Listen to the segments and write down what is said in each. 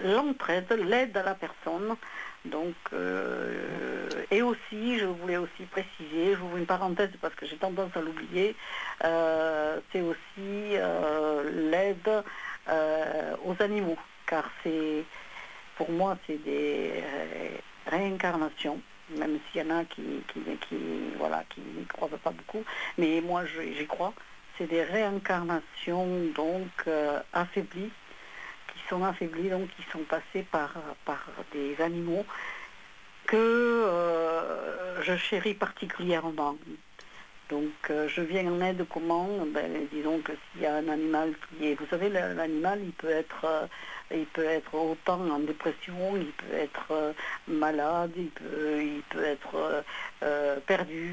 l'entraide, l'aide à la personne. Donc, et aussi, je voulais aussi préciser, j'ouvre une parenthèse parce que j'ai tendance à l'oublier, c'est aussi l'aide aux animaux, car pour moi, c'est des réincarnations, même s'il y en a qui n'y croient pas beaucoup, mais moi, j'y crois. C'est des réincarnations, donc, affaiblies, donc qui sont passées par des animaux que je chéris particulièrement. Donc je viens en aide comment? Disons que s'il y a un animal qui est... Vous savez, l'animal, il peut être autant en dépression, il peut être malade, il peut être perdu.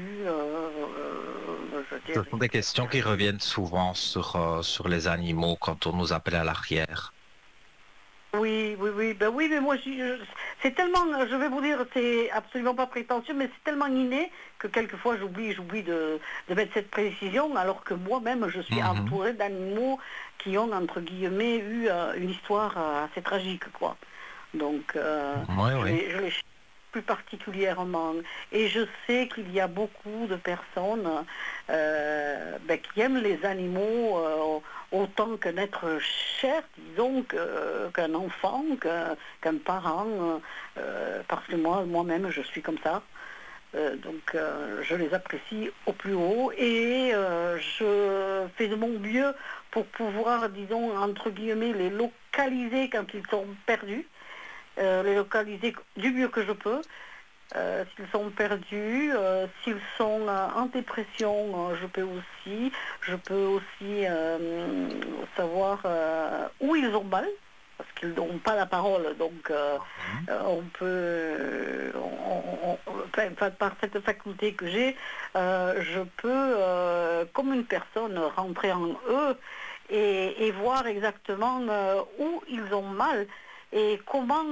Ce sont des questions qui reviennent souvent sur les animaux quand on nous appelle à l'arrière. Oui, oui, mais moi, c'est tellement, je vais vous dire, c'est absolument pas prétentieux, mais c'est tellement inné que quelquefois j'oublie de mettre cette précision, alors que moi-même, je suis Mhm. entourée d'animaux qui ont, entre guillemets, eu une histoire assez tragique, quoi. Donc, Oui, oui. je les plus particulièrement. Et je sais qu'il y a beaucoup de personnes qui aiment les animaux autant qu'un être cher, disons, qu'un enfant, qu'un parent, parce que moi-même, je suis comme ça. Donc je les apprécie au plus haut et je fais de mon mieux pour pouvoir, disons, entre guillemets, les localiser quand ils sont perdus, les localiser du mieux que je peux. S'ils sont perdus, s'ils sont en dépression, je peux aussi savoir où ils ont mal, parce qu'ils n'ont pas la parole, donc Mhm. on peut, par cette faculté que j'ai, je peux, comme une personne, rentrer en eux et voir exactement où ils ont mal et comment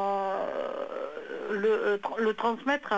le transmettre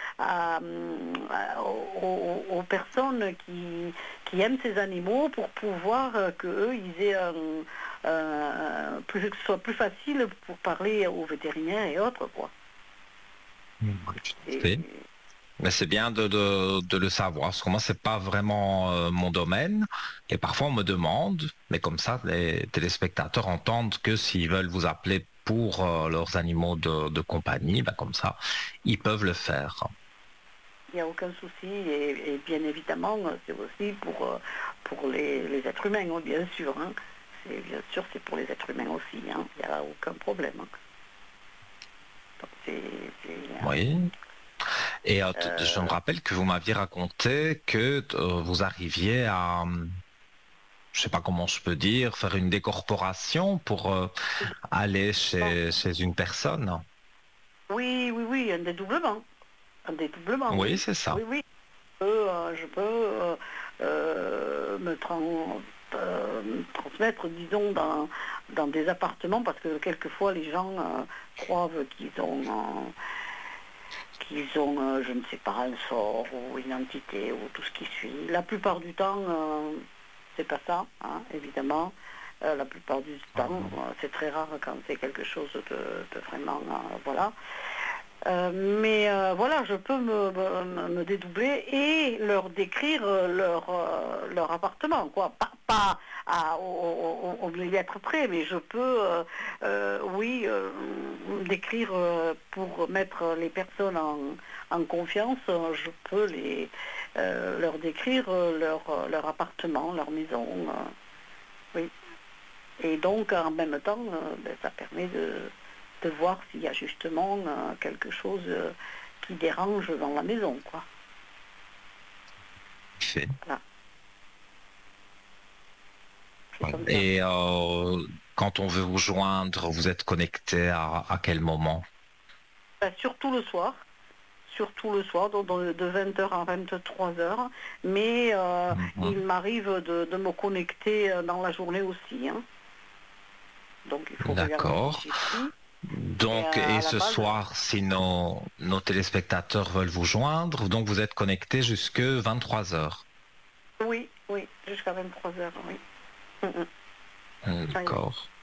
aux personnes qui aiment ces animaux pour pouvoir qu'eux, ils aient que ce soit plus facile pour parler aux vétérinaires et autres, quoi. Oui, tout à Et, fait. Mais c'est bien de le savoir, parce que moi, c'est pas vraiment mon domaine. Et parfois, on me demande, mais comme ça, les téléspectateurs entendent que s'ils veulent vous appeler pour leurs animaux de compagnie, ben, comme ça, ils peuvent le faire. il n'y a aucun souci et bien évidemment c'est aussi pour les êtres humains, hein, bien sûr. Hein. Bien sûr c'est pour les êtres humains aussi, hein. Il n'y a aucun problème. Hein. Donc, Oui. Et je me euh, rappelle que vous m'aviez raconté que vous arriviez à, je sais pas comment je peux dire, faire une décorporation pour aller chez une personne. oui, un dédoublement. Un dédoublement, Oui, oui. c'est ça. Oui. Je peux transmettre, disons, dans des appartements, parce que quelquefois les gens croient qu'ils ont, je ne sais pas, un sort ou une entité ou tout ce qui suit. La plupart du temps, c'est pas ça, hein, évidemment. La plupart du temps, c'est très rare quand c'est quelque chose de vraiment, voilà. Mais voilà, je peux me dédoubler et leur décrire leur appartement, quoi. Pas au millimètre près, mais je peux, oui, décrire pour mettre les personnes en confiance, je peux leur décrire leur appartement, leur maison, oui. Et donc, en même temps, ça permet de voir s'il y a justement quelque chose qui dérange dans la maison, quoi. Fait. Voilà, c'est Ouais. comme ça. Et quand on veut vous joindre, vous êtes connecté à quel moment? Ben, surtout le soir, donc de 20h à 23h, mais Mhm. il m'arrive de me connecter dans la journée aussi, hein. Donc il faut regarder si D'accord. j'ai pris. Mais Donc, et à la ce base, soir, si nos téléspectateurs veulent vous joindre, donc vous êtes connecté jusque 23 heures. oui, jusqu'à 23h, oui. Mm, mm. Oui, oui. D'accord.